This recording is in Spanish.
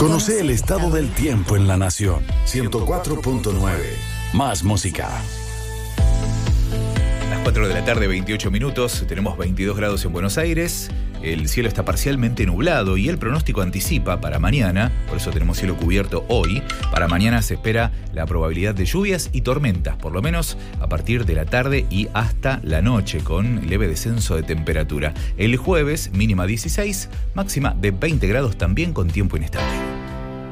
Conoce el estado del tiempo en la nación. 104.9. Más música. Las 4 de la tarde, 28 minutos. Tenemos 22 grados en Buenos Aires. El cielo está parcialmente nublado y el pronóstico anticipa para mañana, por eso tenemos cielo cubierto hoy. Para mañana se espera la probabilidad de lluvias y tormentas, por lo menos a partir de la tarde y hasta la noche, con leve descenso de temperatura. El jueves, mínima 16, máxima de 20 grados, también con tiempo inestable.